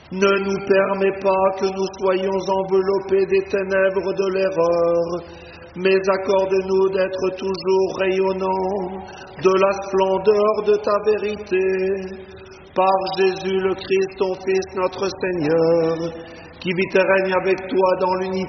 Ne nous permets pas que nous soyons enveloppés des ténèbres de l'erreur, mais accorde-nous d'être toujours rayonnants de la splendeur de ta vérité. Par Jésus le Christ, ton Fils, notre Seigneur, qui vit et règne avec toi dans l'unité